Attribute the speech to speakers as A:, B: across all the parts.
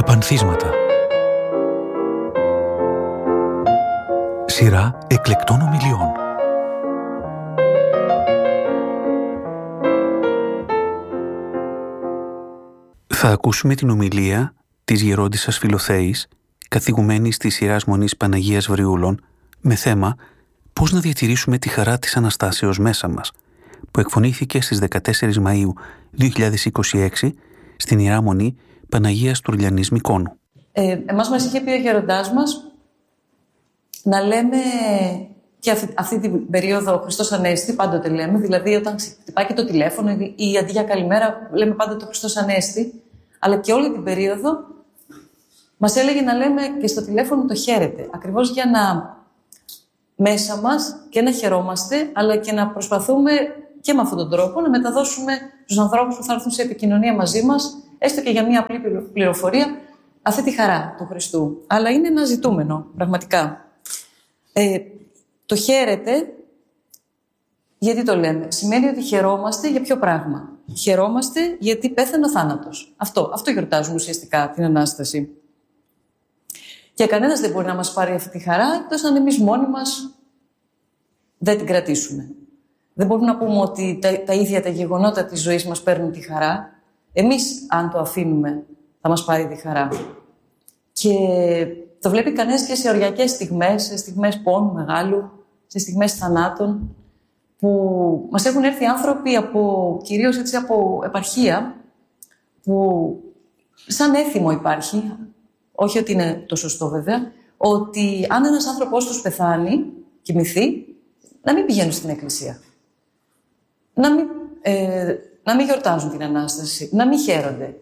A: Πανθίσματα. Σειρά εκλεκτών ομιλιών. Θα ακούσουμε την ομιλία της Γερόντισσας Φιλοθέης, καθηγουμένης της Ιεράς Μονής Παναγίας Βριούλων, με θέμα «Πώς να διατηρήσουμε τη χαρά της Αναστάσεως μέσα μας», που εκφωνήθηκε στις 14 Μαΐου 2026 στην Ιερά Μονή Παναγίας Τουρλιανής Μικόνου.
B: Εμάς μας είχε πει ο γεροντάς μας να λέμε και αυτή την περίοδο Χριστός Ανέστη, πάντοτε λέμε, δηλαδή όταν χτυπάει και το τηλέφωνο ή αντί για καλημέρα λέμε πάντοτε Χριστός Ανέστη, αλλά και όλη την περίοδο μας έλεγε να λέμε και στο τηλέφωνο το χαίρετε, ακριβώς για να μέσα μας και να χαιρόμαστε, αλλά και να προσπαθούμε και με αυτόν τον τρόπο να μεταδώσουμε στους ανθρώπους που θα έρθουν σε επικοινωνία μαζί μας, έστω και για μια απλή πληροφορία, αυτή τη χαρά του Χριστού. Αλλά είναι ένα ζητούμενο, πραγματικά. Το χαίρετε, γιατί το λέμε, σημαίνει ότι χαιρόμαστε για ποιο πράγμα. Χαιρόμαστε γιατί πέθανε ο θάνατος. Αυτό γιορτάζουμε ουσιαστικά, την Ανάσταση. Και κανένας δεν μπορεί να μας πάρει αυτή τη χαρά, εκτός αν εμείς μόνοι μας δεν την κρατήσουμε. Δεν μπορούμε να πούμε ότι τα ίδια τα γεγονότα της ζωής μας παίρνουν τη χαρά. Εμείς, αν το αφήνουμε, θα μας πάρει τη χαρά. Και το βλέπει κανένας και σε οριακές στιγμές, σε στιγμές πόνου μεγάλου, σε στιγμές θανάτων, που μας έχουν έρθει άνθρωποι κυρίως έτσι από επαρχία, που σαν έθιμο υπάρχει, όχι ότι είναι το σωστό βέβαια, ότι αν ένας άνθρωπος τους πεθάνει, κοιμηθεί, να μην πηγαίνουν στην εκκλησία. Να μην γιορτάζουν την Ανάσταση, να μην χαίρονται.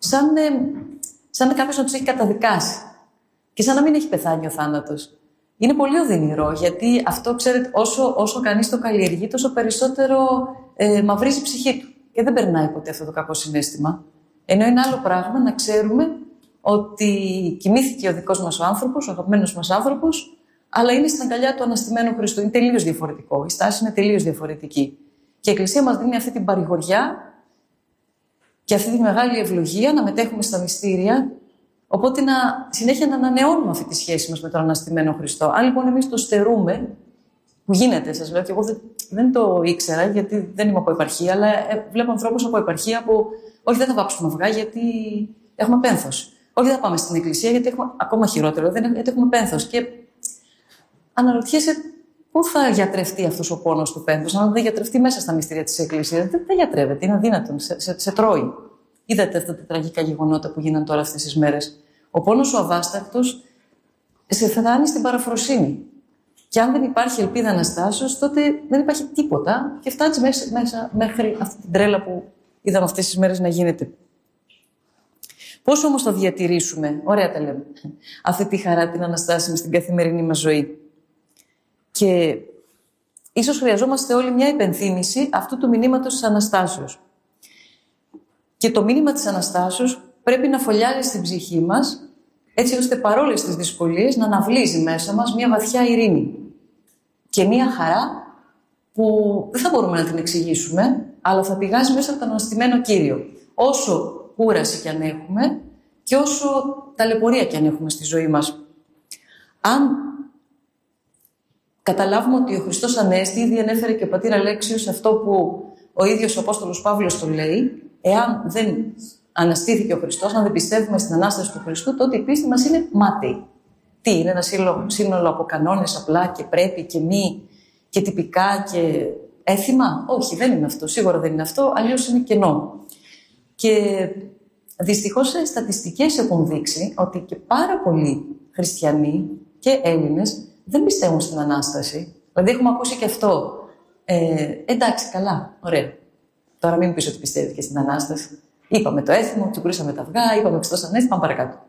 B: Σαν κάποιος να τους έχει καταδικάσει. Και σαν να μην έχει πεθάνει ο θάνατος. Είναι πολύ οδυνηρό, γιατί αυτό, ξέρετε, όσο κανείς το καλλιεργεί, τόσο περισσότερο μαυρίζει η ψυχή του. Και δεν περνάει ποτέ αυτό το κακό συναίσθημα. Ενώ είναι άλλο πράγμα να ξέρουμε ότι κοιμήθηκε ο δικός μας ο άνθρωπος, ο αγαπημένος μας άνθρωπος, αλλά είναι στην αγκαλιά του αναστημένου Χριστού. Είναι τελείως διαφορετικό. Η στάση είναι τελείως διαφορετική. Και η Εκκλησία μας δίνει αυτή την παρηγοριά και αυτή τη μεγάλη ευλογία να μετέχουμε στα μυστήρια. Οπότε συνέχεια να ανανεώνουμε αυτή τη σχέση μας με τον αναστημένο Χριστό. Αν λοιπόν εμείς το στερούμε, που γίνεται, σας λέω, και εγώ δεν το ήξερα, γιατί δεν είμαι από επαρχία, αλλά βλέπω ανθρώπους από επαρχία που όχι, δεν θα βάψουμε αυγά γιατί έχουμε πένθος. Όχι, δεν θα πάμε στην εκκλησία γιατί έχουμε ακόμα χειρότερο, γιατί έχουμε πένθος. Και αναρωτιέσαι πού θα γιατρευτεί αυτός ο πόνος του πένθους, αν δεν γιατρευτεί μέσα στα μυστήρια της εκκλησίας. Δεν γιατρεύεται, είναι αδύνατον, σε τρώει. Είδατε αυτά τα τραγικά γεγονότα που γίναν τώρα αυτές τις μέρες. Ο πόνος ο αβάστακτος σε φτάνει στην παραφροσύνη. Και αν δεν υπάρχει ελπίδα Αναστάσεως, τότε δεν υπάρχει τίποτα και φτάνεις μέσα μέχρι αυτή την τρέλα που είδαμε αυτές τις μέρες να γίνεται. Πώς όμως θα διατηρήσουμε, ωραία τα λέμε, αυτή τη χαρά, την Αναστάση στην καθημερινή μας ζωή. Και ίσως χρειαζόμαστε όλοι μια υπενθύμηση αυτού του μηνύματος της Αναστάσεως. Και το μήνυμα της Αναστάσεως πρέπει να φωλιάζει στην ψυχή μας, έτσι ώστε παρόλες τις δυσκολίες να αναβλύζει μέσα μας μια βαθιά ειρήνη και μια χαρά που δεν θα μπορούμε να την εξηγήσουμε, αλλά θα πηγάζει μέσα από τον αναστημένο Κύριο. Όσο κούραση κι αν έχουμε και όσο ταλαιπωρία κι αν έχουμε στη ζωή μας. Αν καταλάβουμε ότι ο Χριστός Ανέστη, ήδη ανέφερε και ο πατήρ Αλέξιος αυτό που ο ίδιος ο Απόστολος Παύλος το λέει, εάν δεν αναστήθηκε ο Χριστός, αν δεν πιστεύουμε στην Ανάσταση του Χριστού, τότε η πίστη μας είναι μάταιη. Τι, είναι ένα σύνολο από κανόνες απλά και πρέπει και μη και τυπικά και έθιμα? Όχι, δεν είναι αυτό. Σίγουρα δεν είναι αυτό, αλλιώς είναι κενό. Και δυστυχώς οι στατιστικές έχουν δείξει ότι και πάρα πολλοί χριστιανοί και Έλληνες δεν πιστεύουν στην Ανάσταση. Δηλαδή έχουμε ακούσει και αυτό. Εντάξει, καλά, ωραία. Τώρα μην πεις ότι πιστεύει και στην Ανάσταση. Είπαμε το έθιμο, τσουκρίσαμε τα αυγά, είπαμε Χριστός Ανέστη, πάμε παρακάτω.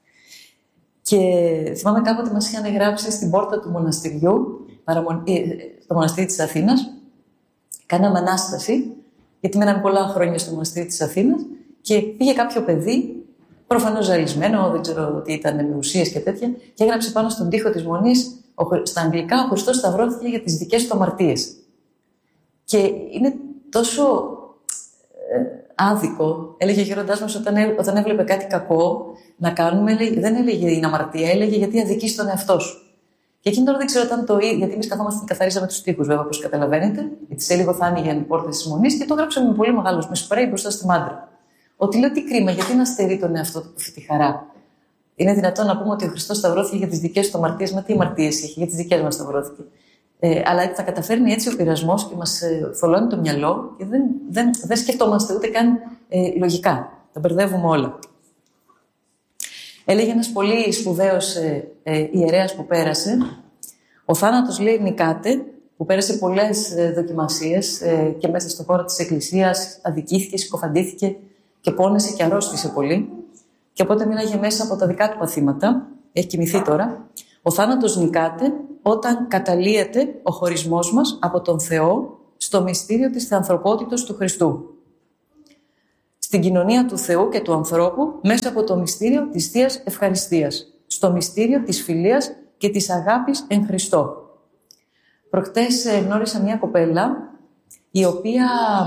B: Και θυμάμαι κάποτε μας είχαν γράψει στην πόρτα του μοναστηριού, στο μοναστήρι της Αθήνας, κάναμε Ανάσταση, γιατί μέναμε πολλά χρόνια στο μοναστήρι της Αθήνας, και πήγε κάποιο παιδί, προφανώς ζαλισμένο, δεν ξέρω τι ήταν, με ουσίες και τέτοια, και έγραψε πάνω στον τοίχο της Μονής, στα αγγλικά, ο Χριστός σταυρώθηκε για τις δικές του αμαρτίες. Και είναι τόσο άδικο. Έλεγε ο γέροντάς μας όταν έβλεπε κάτι κακό να κάνουμε, δεν έλεγε είναι αμαρτία, έλεγε γιατί αδικείς τον εαυτό σου. Και εκείνη τώρα δεν ξέρω αν το είδε, γιατί εμείς καθόμαστε και καθαρίζαμε τους τοίχους, βέβαια, όπως καταλαβαίνετε, γιατί σε λίγο θα άνοιγαν οι πόρτες της Μονής και το γράψαμε με πολύ μεγάλο με σπρέι μπροστά στη μάντρα. Ότι λέω τι κρίμα, γιατί να στερεί τον εαυτό του αυτή τη χαρά. Είναι δυνατόν να πούμε ότι ο Χριστός σταυρώθηκε για τις δικές του αμαρτίες, μα τι αμαρτίες είχε, για τις δικές μας σταυρώθηκε. Αλλά θα καταφέρνει έτσι ο πειρασμός και μας θολώνει το μυαλό και δεν σκεφτόμαστε ούτε καν λογικά. Τα μπερδεύουμε όλα. Έλεγε ένας πολύ σπουδαίος ιερέας που πέρασε, ο θάνατος λέει νικάται, που πέρασε πολλές δοκιμασίες και μέσα στον χώρο της Εκκλησίας αδικήθηκε, συκοφαντήθηκε και πόνεσε και αρρώστησε πολύ. Και οπότε μίλαγε μέσα από τα δικά του παθήματα, έχει κοιμηθεί τώρα. Ο θάνατος νικάται όταν καταλύεται ο χωρισμός μας από τον Θεό στο μυστήριο της θεανθρωπότητος του Χριστού. Στην κοινωνία του Θεού και του ανθρώπου μέσα από το μυστήριο της Θείας Ευχαριστίας. Στο μυστήριο της φιλίας και της αγάπης εν Χριστώ. Προχτές γνώρισα μια κοπέλα η οποία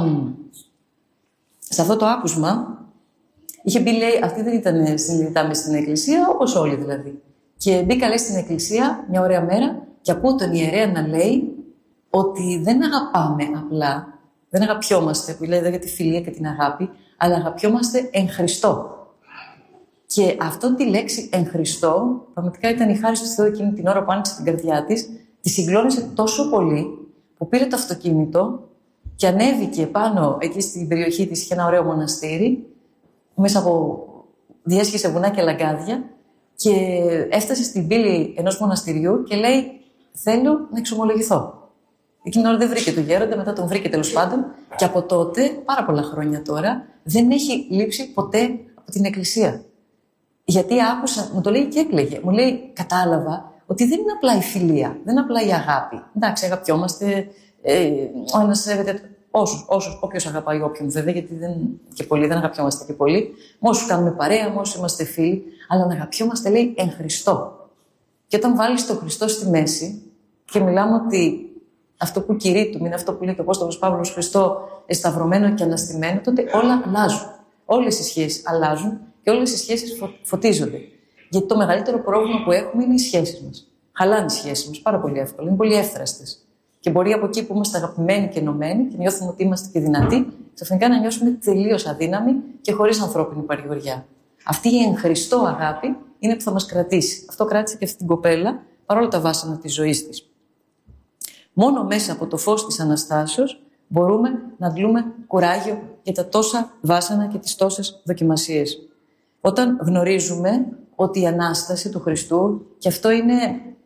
B: σε αυτό το άκουσμα είχε μπει, λέει, αυτή δεν ήταν συνειδητά μες στην εκκλησία, όπως όλοι δηλαδή. Και μπήκα, λέει, στην εκκλησία μια ωραία μέρα και ακούω τον ιερέα να λέει ότι δεν αγαπάμε απλά, δεν αγαπιόμαστε, που λέει εδώ για τη φιλία και την αγάπη, αλλά αγαπιόμαστε εν Χριστώ. Και αυτό τη λέξη εν Χριστώ, πραγματικά ήταν η χάρις του Θεού εκείνη την ώρα που άνοιξε την καρδιά της, τη συγκλώνησε τόσο πολύ που πήρε το αυτοκίνητο και ανέβηκε πάνω εκεί στην περιοχή της, είχε ένα ωραίο μοναστήρι, μέσα από διέσχισε βουνά και λαγκάδια και έφτασε στην πύλη ενός μοναστηριού και λέει θέλω να εξομολογηθώ. Εκείνη την ώρα δεν βρήκε τον γέροντα, μετά τον βρήκε τέλος πάντων και από τότε, πάρα πολλά χρόνια τώρα, δεν έχει λείψει ποτέ από την εκκλησία. Γιατί άκουσα, μου το λέει και έκλαιγε, μου λέει κατάλαβα ότι δεν είναι απλά η φιλία, δεν είναι απλά η αγάπη. Εντάξει, αγαπιόμαστε, ο ένας σέβεται όποιος αγαπάει όποιον βέβαια, γιατί δεν αγαπιόμαστε και πολύ. Με όσους κάνουμε παρέα, με όσους είμαστε φίλοι, αλλά να αγαπιόμαστε, λέει, εν Χριστώ. Και όταν βάλεις τον Χριστό στη μέση και μιλάμε ότι αυτό που κηρύττουμε είναι αυτό που λέει και ο Απόστολος Παύλος, Χριστό εσταυρωμένο και αναστημένο, τότε όλα αλλάζουν. Όλες οι σχέσεις αλλάζουν και όλες οι σχέσεις φωτίζονται. Γιατί το μεγαλύτερο πρόβλημα που έχουμε είναι οι σχέσεις μας. Χαλάνε οι σχέσεις μας πάρα πολύ εύκολα, είναι πολύ εύθραστες. Και μπορεί από εκεί που είμαστε αγαπημένοι και ενωμένοι και νιώθουμε ότι είμαστε και δυνατοί, ξαφνικά να νιώσουμε τελείως αδύναμοι και χωρίς ανθρώπινη παρηγοριά. Αυτή η εν Χριστώ αγάπη είναι που θα μας κρατήσει. Αυτό κράτησε και αυτή την κοπέλα, παρόλα τα βάσανα της ζωής της. Μόνο μέσα από το φως της Αναστάσεως μπορούμε να αντλούμε κουράγιο για τα τόσα βάσανα και τις τόσες δοκιμασίες. Όταν γνωρίζουμε ότι η Ανάσταση του Χριστού, και αυτό είναι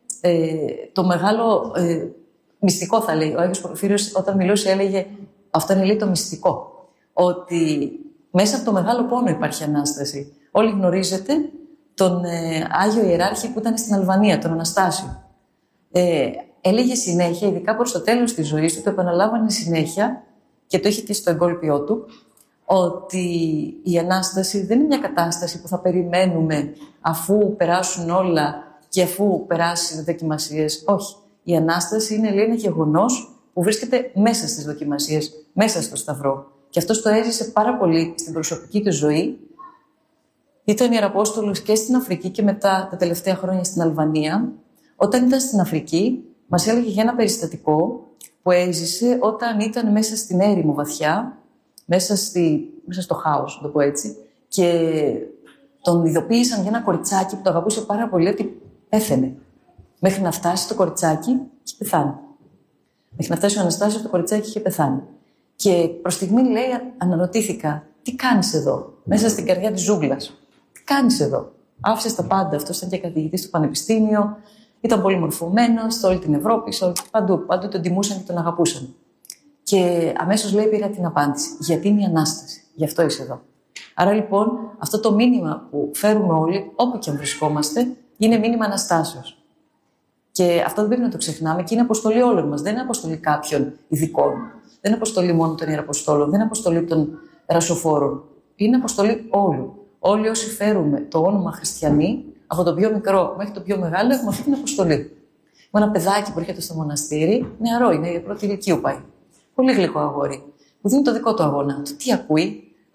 B: το μεγάλο μυστικό θα λέει. Ο Άγιος Πορφύριος όταν μιλούσε έλεγε, αυτό είναι λέει το μυστικό, ότι μέσα από το μεγάλο πόνο υπάρχει Ανάσταση. Όλοι γνωρίζετε τον Άγιο Ιεράρχη που ήταν στην Αλβανία, τον Αναστάσιο. Έλεγε συνέχεια, ειδικά προς το τέλος της ζωής του, το επαναλάμβανε συνέχεια και το είχε και στο εγκόλπιό του, ότι η Ανάσταση δεν είναι μια κατάσταση που θα περιμένουμε αφού περάσουν όλα και αφού περάσει δοκιμασίες. Όχι. Η Ανάσταση είναι, λέει, ένα γεγονός που βρίσκεται μέσα στις δοκιμασίες, μέσα στο Σταυρό. Και αυτός το έζησε πάρα πολύ στην προσωπική του ζωή. Ήταν Ιεραπόστολος και στην Αφρική και μετά τα τελευταία χρόνια στην Αλβανία. Όταν ήταν στην Αφρική, μας έλεγε για ένα περιστατικό που έζησε όταν ήταν μέσα στην έρημο βαθιά, μέσα στο χάος, να το πω έτσι, και τον ειδοποίησαν για ένα κοριτσάκι που το αγαπούσε πάρα πολύ ότι πέθαινε. Μέχρι να φτάσει το κοριτσάκι, είχε πεθάνει. Μέχρι να φτάσει ο Αναστάσιος, το κοριτσάκι είχε πεθάνει. Και προς στιγμή, λέει, αναρωτήθηκα, τι κάνεις εδώ, μέσα στην καρδιά της ζούγκλας. Τι κάνεις εδώ. Άφησες τα πάντα. Αυτός ήταν και καθηγητής στο πανεπιστήμιο, ήταν πολύ μορφωμένος, σε όλη την Ευρώπη, παντού τον τιμούσαν και τον αγαπούσαν. Και αμέσως, λέει, πήρα την απάντηση. Γιατί είναι η Ανάσταση. Γι' αυτό είσαι εδώ. Άρα λοιπόν, αυτό το μήνυμα που φέρουμε όλοι, όπου και αν βρισκόμαστε, είναι μήνυμα Αναστάσεως. Και αυτό δεν πρέπει να το ξεχνάμε και είναι αποστολή όλων μας. Δεν είναι αποστολή κάποιων ειδικών. Δεν είναι αποστολή μόνο των Ιεραποστόλων, δεν είναι αποστολή των Ρασοφόρων. Είναι αποστολή όλων. Όλοι όσοι φέρουμε το όνομα Χριστιανοί, από το πιο μικρό μέχρι το πιο μεγάλο, έχουμε αυτή την αποστολή. Με ένα παιδάκι που έρχεται στο μοναστήρι, νεαρό είναι, η πρώτη ηλικίου πάει. Πολύ γλυκό αγόρι, που δίνει το δικό του αγώνα του. Τι ακούει,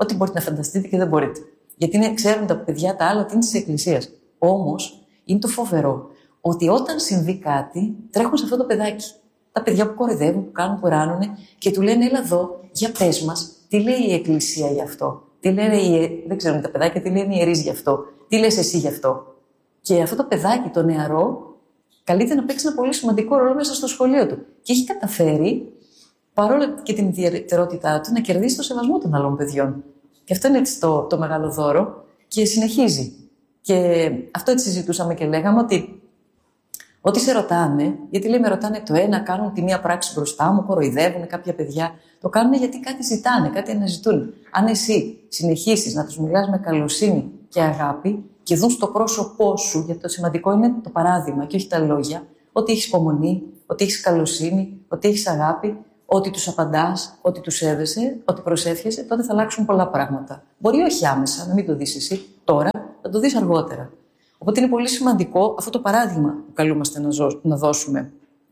B: ό,τι μπορείτε να φανταστείτε και δεν μπορείτε. Γιατί ξέρουν τα παιδιά τα άλλα ότι είναι της Εκκλησίας. Όμως, είναι το φοβερό ότι όταν συμβεί κάτι, τρέχουν σε αυτό το παιδάκι. Τα παιδιά που κοροϊδεύουν, που κάνουν, που ράνουν και του λένε: Έλα εδώ, για πες μας, τι λέει η Εκκλησία γι' αυτό. Τι λένε δεν ξέρουν τα παιδάκια, τι λένε οι ιερείς γι' αυτό. Τι λες εσύ γι' αυτό. Και αυτό το παιδάκι, το νεαρό, καλείται να παίξει ένα πολύ σημαντικό ρόλο μέσα στο σχολείο του. Και έχει καταφέρει, παρόλο και την ιδιαιτερότητά του, να κερδίσει το σεβασμό των άλλων παιδιών. Και αυτό είναι έτσι το μεγάλο δώρο και συνεχίζει. Και αυτό έτσι συζητούσαμε και λέγαμε ότι ό,τι σε ρωτάνε, γιατί λέει με ρωτάνε το ένα, κάνουν τη μία πράξη μπροστά μου, κοροϊδεύουν κάποια παιδιά, το κάνουν γιατί κάτι ζητάνε, κάτι αναζητούν. Αν εσύ συνεχίσεις να τους μιλάς με καλοσύνη και αγάπη και δουν στο πρόσωπό σου, γιατί το σημαντικό είναι το παράδειγμα και όχι τα λόγια, ότι έχεις υπομονή, ότι έχεις καλοσύνη, ότι έχεις αγάπη, ότι τους απαντάς, ότι τους σέβεσαι, ότι προσεύχεσαι, τότε θα αλλάξουν πολλά πράγματα. Μπορεί όχι άμεσα, να μην το δεις εσύ τώρα, θα το δεις αργότερα. Οπότε είναι πολύ σημαντικό αυτό το παράδειγμα που καλούμαστε να δώσουμε.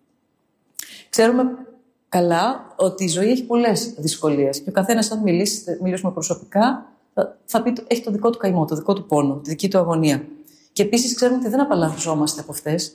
B: Ξέρουμε καλά ότι η ζωή έχει πολλές δυσκολίες και ο καθένας, αν μιλήσουμε προσωπικά, θα πει έχει το δικό του καημό, το δικό του πόνο, τη δική του αγωνία. Και επίσης ξέρουμε ότι δεν απαλλαγόμαστε από αυτές.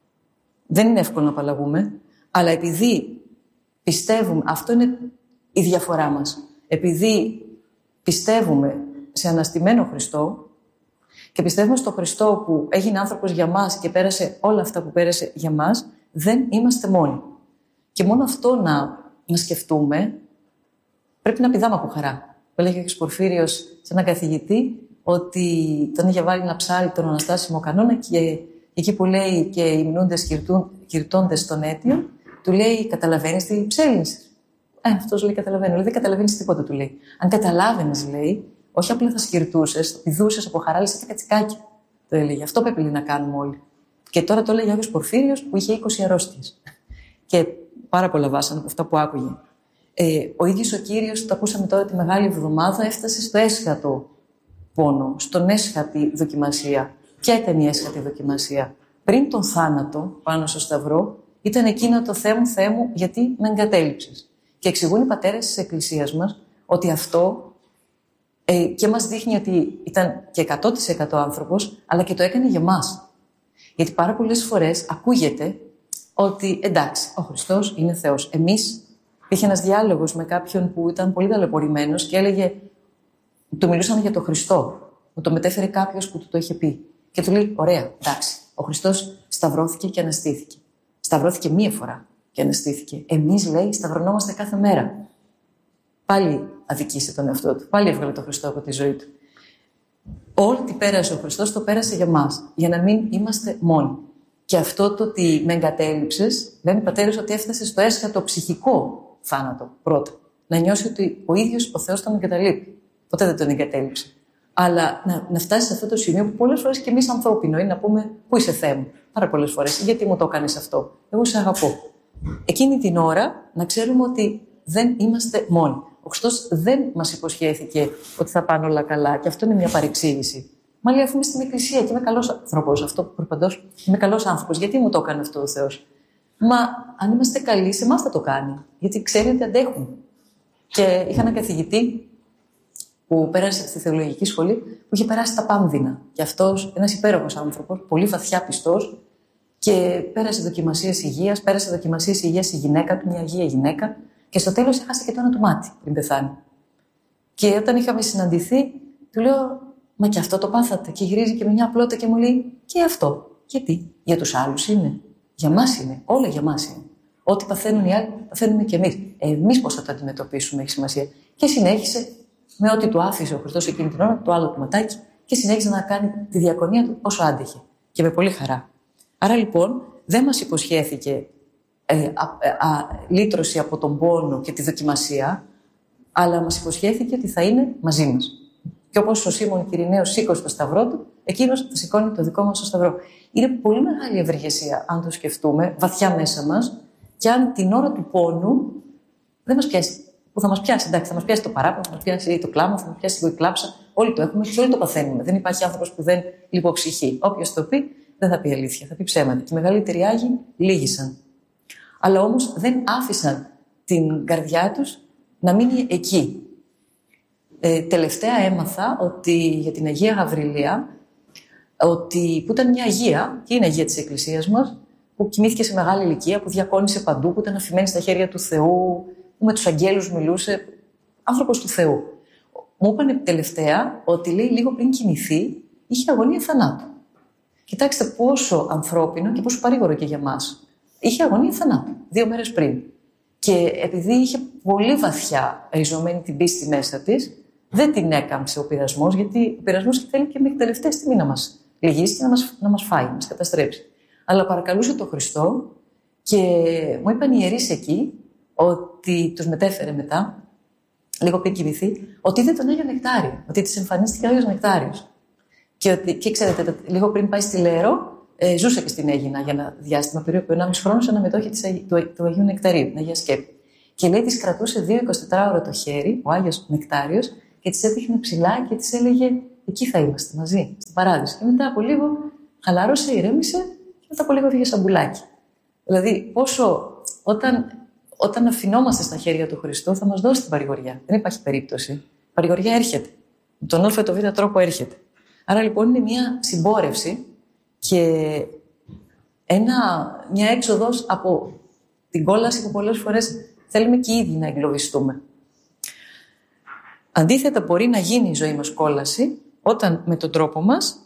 B: Δεν είναι εύκολο να απαλλαγούμε, αλλά επειδή πιστεύουμε, αυτό είναι η διαφορά μας. Επειδή πιστεύουμε σε αναστημένο Χριστό και πιστεύουμε στο Χριστό που έγινε άνθρωπος για μας και πέρασε όλα αυτά που πέρασε για μας, δεν είμαστε μόνοι. Και μόνο αυτό να σκεφτούμε, πρέπει να πηδάμε από χαρά. Που έλεγε ο Άγιος Πορφύριος σε έναν καθηγητή ότι τον είχε βάλει να ψάλει τον Αναστάσιμο Κανόνα και εκεί που λέει και οι μηνούντες κηρυτώντες των αίτιων, του λέει: Καταλαβαίνεις τι ψέλνεις. Αυτός λέει: Καταλαβαίνω. Λέει: Δεν καταλαβαίνεις τίποτα, του λέει. Αν καταλάβαινες, λέει, όχι απλά θα σκυρτούσες, θα πηδούσες από χαρά, λες και κατσικάκι. Το έλεγε. Αυτό πρέπει να κάνουμε όλοι. Και τώρα το έλεγε ο Άγιος Πορφύριος που είχε 20 αρρώστιες. Και πάρα πολλά βάσανα από αυτά που άκουγε. Ο ίδιος ο Κύριος, το ακούσαμε τώρα τη Μεγάλη Εβδομάδα, έφτασε στο έσχατο πόνο, στον έσχατη δοκιμασία. Ποια ήταν η έσχατη δοκιμασία? Πριν τον θάνατο, πάνω στο Σταυρό, ήταν εκείνο το Θεέ μου, γιατί με εγκατέλειψες. Και εξηγούν οι πατέρες της Εκκλησίας μας ότι αυτό και μας δείχνει ότι ήταν και 100% άνθρωπος, αλλά και το έκανε για μας. Γιατί πάρα πολλές φορές ακούγεται ότι εντάξει, ο Χριστός είναι Θεός. Εμείς, υπήρχε ένας διάλογος με κάποιον που ήταν πολύ ταλαιπωρημένος και έλεγε, του μιλούσαν για τον Χριστό. Μου το μετέφερε κάποιος που του το είχε πει. Και του λέει: Ωραία, εντάξει, ο Χριστός σταυρώθηκε και αναστήθηκε. Σταυρώθηκε μία φορά και αναστήθηκε. Εμείς, λέει, σταυρωνόμαστε κάθε μέρα. Πάλι αδικήσε τον εαυτό του. Πάλι έβγαλε τον Χριστό από τη ζωή του. Όλο τι πέρασε ο Χριστός το πέρασε για μας. Για να μην είμαστε μόνοι. Και αυτό το ότι με εγκατέλειψες, λένε οι πατέρες ότι έφτασε στο έσχατο ψυχικό θάνατο πρώτα. Να νιώσει ότι ο ίδιος ο Θεός τον εγκαταλείπει. Ποτέ δεν τον εγκατέλειψε. Αλλά να φτάσει σε αυτό το σημείο που πολλές φορές και εμείς ανθρώπινο είναι να πούμε: Πού είσαι, Θεέ μου? Πάρα πολλές φορές. Γιατί μου το έκανες αυτό? Εγώ σε αγαπώ. Εκείνη την ώρα να ξέρουμε ότι δεν είμαστε μόνοι. Ο Χριστός δεν μας υποσχέθηκε ότι θα πάνε όλα καλά, και αυτό είναι μια παρεξήγηση. Μα λέει: Αφού είμαι στην Εκκλησία και είμαι καλός άνθρωπος, αυτό προπαντός, είμαι καλός άνθρωπος, γιατί μου το έκανε αυτό ο Θεός? Μα αν είμαστε καλοί, σε εμάς θα το κάνει, γιατί ξέρει ότι αντέχουμε. Και είχα έναν καθηγητή που πέρασε στη θεολογική σχολή, που είχε περάσει τα πάμδινα. Και αυτός, ένας υπέροχος άνθρωπος, πολύ βαθιά πιστός, και πέρασε δοκιμασίες υγείας, η γυναίκα του, μια αγία γυναίκα, και στο τέλος έχασε και το ένα του μάτι πριν πεθάνει. Και όταν είχαμε συναντηθεί, του λέω: Μα και αυτό το πάθατε? Και γυρίζει και με μια απλότητα και μου λέει: Και αυτό? Γιατί? Για τους άλλους είναι. Για μας είναι. Όλα για μας είναι. Ό,τι παθαίνουν οι άλλοι, παθαίνουμε κι εμείς. Εμείς πώς θα το αντιμετωπίσουμε έχει σημασία. Και συνέχισε με ό,τι του άφησε ο Χριστός εκείνη την ώρα, το άλλο του ματάκι, και συνέχισε να κάνει τη διακονία του όσο άντεχε. Και με πολύ χαρά. Άρα λοιπόν δεν μας υποσχέθηκε λύτρωση από τον πόνο και τη δοκιμασία, αλλά μας υποσχέθηκε ότι θα είναι μαζί μας. Και όπως ο Σίμων Κυριναίος σήκωσε το σταυρό του, εκείνος θα σηκώνει το δικό μας το σταυρό. Είναι πολύ μεγάλη ευεργεσία, αν το σκεφτούμε, βαθιά μέσα μας, και αν την ώρα του πόνου δεν μας πιάσει. Που θα μας πιάσει, εντάξει, θα μας πιάσει το παράπονο, θα μας πιάσει το κλάμα, θα μας πιάσει η κλάψα. Όλοι το έχουμε και όλοι το παθαίνουμε. Δεν υπάρχει άνθρωπος που δεν λιποψυχεί. Όποιος το πει, δεν θα πει αλήθεια, θα πει ψέματα. Και οι μεγαλύτεροι Άγιοι λύγησαν. Αλλά όμως δεν άφησαν την καρδιά τους να μείνει εκεί. Τελευταία έμαθα ότι για την Αγία Γαβριλία, που ήταν μια Αγία, και είναι Αγία της Εκκλησίας μας, που κοιμήθηκε σε μεγάλη ηλικία, που διακόνησε παντού, που ήταν αφημένη στα χέρια του Θεού, που με τους αγγέλους μιλούσε, άνθρωπος του Θεού. Μου είπαν τελευταία ότι, λέει, λίγο πριν κοιμηθεί, είχε αγωνία θανάτου. Κοιτάξτε πόσο ανθρώπινο και πόσο παρήγορο και για μας. Είχε αγωνία θανάτου 2 μέρες πριν. Και επειδή είχε πολύ βαθιά ριζωμένη την πίστη μέσα της, δεν την έκαμψε ο πειρασμός, γιατί ο πειρασμός θέλει και μέχρι τελευταία στιγμή να μας λυγίσει και να μας φάει, να μας καταστρέψει. Αλλά παρακαλούσε τον Χριστό και μου είπαν οι ιερείς εκεί, ότι τους μετέφερε μετά, λίγο πριν κοιμηθεί, ότι είδε τον Άγιο Νεκτάριο, ότι της εμφανίστηκε ο Άγιος Νεκτάριος. Και ξέρετε, λίγο πριν πάει στη Λέρο, ζούσε και στην Αίγινα για ένα διάστημα, περίπου 1,5 χρόνο, σε ένα μετόχι του Αγίου Νεκταρίου, την Αγία Σκέπη. Και λέει, της κρατούσε 2 24ωρα το χέρι, ο Άγιος Νεκτάριος, και της έδειχνε ψηλά και της έλεγε: εκεί θα είμαστε μαζί, στην Παράδεισο. Και μετά από λίγο χαλάρωσε, ηρέμησε, και μετά από λίγο πήγε σαν μπουλάκι. Δηλαδή, πόσο όταν αφινόμαστε στα χέρια του Χριστού, θα μας δώσει την παρηγοριά. Δεν υπάρχει περίπτωση. Η παρηγοριά έρχεται. Με τον όρθιο το β' τρόπο έρχεται. Άρα λοιπόν είναι μια συμπόρευση και μια έξοδος από την κόλαση που πολλές φορές θέλουμε και οι ίδιοι να εγκλωβιστούμε. Αντίθετα, μπορεί να γίνει η ζωή μας κόλαση όταν με τον τρόπο μας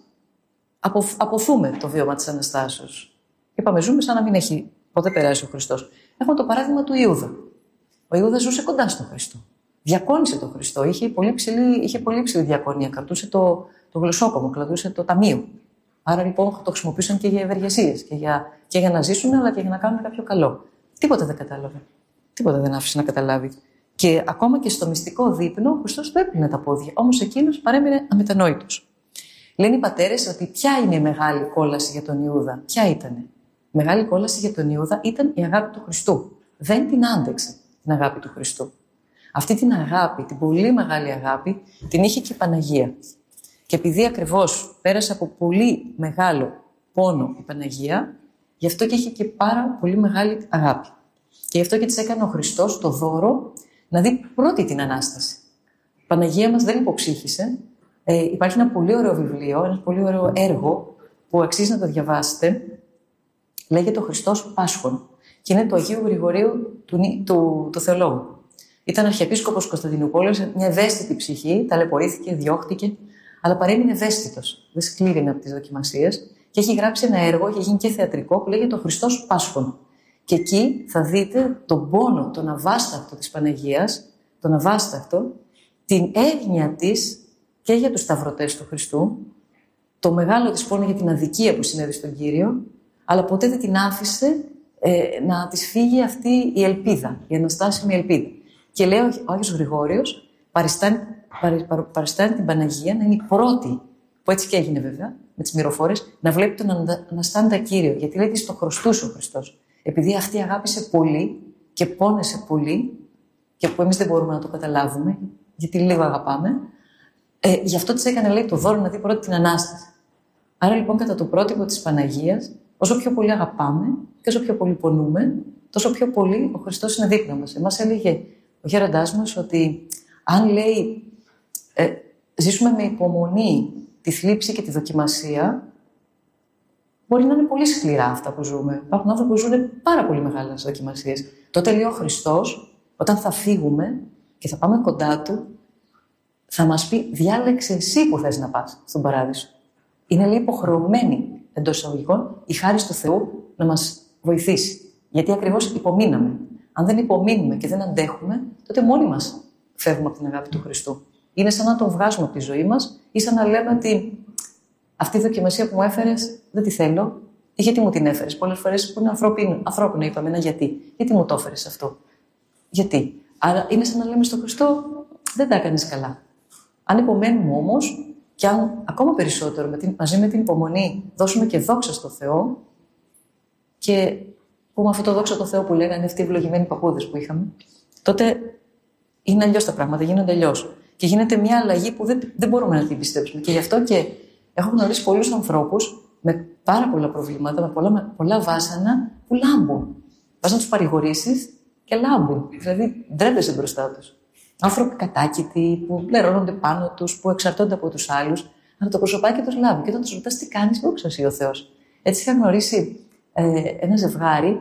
B: αποθούμε το βίωμα της Αναστάσεως. Είπαμε, ζούμε σαν να μην έχει ποτέ περάσει ο Χριστός. Έχουμε το παράδειγμα του Ιούδα. Ο Ιούδας ζούσε κοντά στον Χριστό. Διακόνησε τον Χριστό. Είχε πολύ ψηλή διακονία. Κρατούσε το γλωσσόκομο, κρατούσε το ταμείο. Άρα λοιπόν το χρησιμοποιούσαν και για ευεργεσίες και για να ζήσουν, αλλά και για να κάνουν κάποιο καλό. Τίποτα δεν κατάλαβε. Τίποτα δεν άφησε να καταλάβει. Και ακόμα και στο μυστικό δείπνο, ο Χριστός του έπλυνε τα πόδια. Όμως εκείνος παρέμεινε αμετανόητος. Λένε οι πατέρες ότι ποια είναι η μεγάλη κόλαση για τον Ιούδα. Ποια ήτανε? Η μεγάλη κόλαση για τον Ιούδα ήταν η αγάπη του Χριστού. Δεν την άντεξε την αγάπη του Χριστού. Αυτή την αγάπη, την πολύ μεγάλη αγάπη, την είχε και η Παναγία. Και επειδή ακριβώς πέρασε από πολύ μεγάλο πόνο η Παναγία, γι' αυτό και είχε και πάρα πολύ μεγάλη αγάπη. Και γι' αυτό και της έκανε ο Χριστός το δώρο να δει πρώτη την Ανάσταση. Η Παναγία μας δεν υποψύχησε. Υπάρχει ένα πολύ ωραίο βιβλίο, ένα πολύ ωραίο έργο που αξίζει να το διαβάσετε. Λέγεται ο Χριστός Πάσχων και είναι του Αγίου Γρηγορίου του Θεολόγου. Ήταν αρχιεπίσκοπος Κωνσταντινούπολης, μια ευαίσθητη ψυχή, ταλαιπωρήθηκε, διώχτηκε, αλλά παρέμεινε ευαίσθητος. Δεν σκλήρινε από τις δοκιμασίες και έχει γράψει ένα έργο, έχει γίνει και θεατρικό, που λέγεται ο Χριστός Πάσχων. Και εκεί θα δείτε τον πόνο, τον αβάσταχτο της Παναγίας, τον αβάσταχτο, την έγνοια της και για τους σταυρωτές του Χριστού, το μεγάλο της πόνο για την αδικία που συνέβη στον Κύριο, αλλά ποτέ δεν την άφησε να της φύγει αυτή η ελπίδα, η αναστάσιμη ελπίδα. Και λέει ο Άγιος Γρηγόριος, παριστάνει την Παναγία να είναι η πρώτη, που έτσι και έγινε βέβαια, με τις μυροφόρες, να βλέπει τον Αναστάντα Κύριο. Γιατί λέει ότι στο χρωστούσε ο Χριστός. Επειδή αυτή αγάπησε πολύ και πόνεσε πολύ, και που εμείς δεν μπορούμε να το καταλάβουμε, γιατί λίγο αγαπάμε, γι' αυτό της έκανε, λέει, το δώρο να δει πρώτη την Ανάσταση. Άρα λοιπόν, κατά το πρότυπο της Παναγίας, όσο πιο πολύ αγαπάμε και όσο πιο πολύ πονούμε, τόσο πιο πολύ ο Χριστός είναι δίπλα μας. Εμάς έλεγε ο γέροντάς μας ότι αν, λέει, ζήσουμε με υπομονή τη θλίψη και τη δοκιμασία, μπορεί να είναι πολύ σκληρά αυτά που ζούμε. Υπάρχουν άνθρωποι που ζουν πάρα πολύ μεγάλες δοκιμασίες. Τότε, λέει ο Χριστός, όταν θα φύγουμε και θα πάμε κοντά Του, θα μας πει: διάλεξε εσύ που θες να πας στον Παράδεισο. Είναι, λέει, υποχρεωμένη, εντός εισαγωγικών, η χάρις του Θεού να μας βοηθήσει. Γιατί ακριβώς υπομείναμε. Αν δεν υπομείνουμε και δεν αντέχουμε, τότε μόνοι μας φεύγουμε από την αγάπη του Χριστού. Είναι σαν να τον βγάζουμε από τη ζωή μας ή σαν να λέμε ότι αυτή η δοκιμασία που μου έφερες δεν τη θέλω, ή γιατί μου την έφερες. Πολλές φορές που είναι ανθρώπινο, είπαμε ένα γιατί. Γιατί μου το έφερες αυτό? Γιατί? Άρα είναι σαν να λέμε στον Χριστό: δεν τα έκανες καλά. Αν υπομένουμε όμως, και αν ακόμα περισσότερο μαζί με την υπομονή δώσουμε και δόξα στο Θεό, και πούμε αυτό το δόξα στο Θεό που λέγανε αυτοί οι ευλογημένοι παππούδες που είχαμε, τότε είναι αλλιώς τα πράγματα, γίνονται αλλιώς. Και γίνεται μια αλλαγή που δεν μπορούμε να την πιστέψουμε. Και γι' αυτό και έχω γνωρίσει πολλούς ανθρώπους με πάρα πολλά προβλήματα, με πολλά βάσανα που λάμπουν. Πας να τους παρηγορήσεις και λάμπουν. Δηλαδή ντρέπεσαι μπροστά τους. άνθρωποι κατάκητοι, που λερώνονται πάνω τους, που εξαρτώνται από τους άλλους, αλλά το προσωπάκι τους λάβει. Και όταν τους ρωτάς τι κάνεις, δόξα σοι ο Θεός. Έτσι είχα γνωρίσει ένα ζευγάρι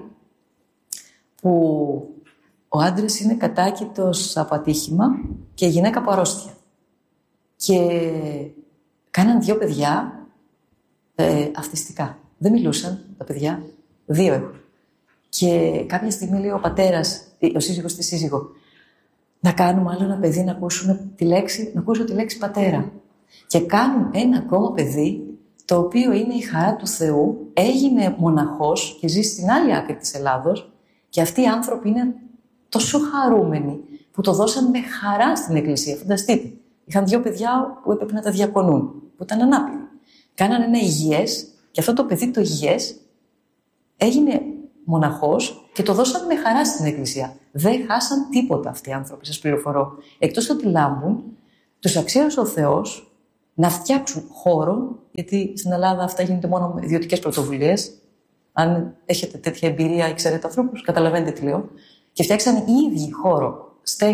B: που ο άντρας είναι κατάκητος από ατύχημα και η γυναίκα από αρρώστια. Και κάναν 2 παιδιά αυτιστικά. Δεν μιλούσαν τα παιδιά, 2 έχουν. Και κάποια στιγμή λέει ο πατέρας, ο σύζυγος στη σύζυγο, να κάνουμε άλλο ένα παιδί να ακούσω τη λέξη πατέρα. Και κάνουν ένα ακόμα παιδί, το οποίο είναι η χαρά του Θεού, έγινε μοναχός και ζει στην άλλη άκρη της Ελλάδος, και αυτοί οι άνθρωποι είναι τόσο χαρούμενοι που το δώσαν με χαρά στην εκκλησία. Φανταστείτε. Είχαν 2 παιδιά που έπρεπε να τα διακονούν, που ήταν ανάπηροι. Κάναν ένα υγιές, και αυτό το παιδί το υγιές έγινε μοναχός και το δώσαν με χαρά στην εκκλησία. Δεν χάσαν τίποτα αυτοί οι άνθρωποι, σας πληροφορώ. Εκτός ότι λάμπουν, τους αξίωσε ο Θεός να φτιάξουν χώρο, γιατί στην Ελλάδα αυτά γίνονται μόνο με ιδιωτικές πρωτοβουλίες. Αν έχετε τέτοια εμπειρία ή ξέρετε ανθρώπους, καταλαβαίνετε τι λέω. Και φτιάξαν οι ίδιοι χώρο